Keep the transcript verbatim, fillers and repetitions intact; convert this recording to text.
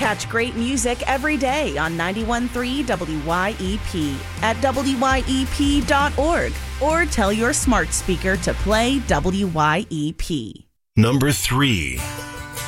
Catch great music every day on ninety-one point three W Y E P at W Y E P dot org or tell your smart speaker to play W Y E P. Number three.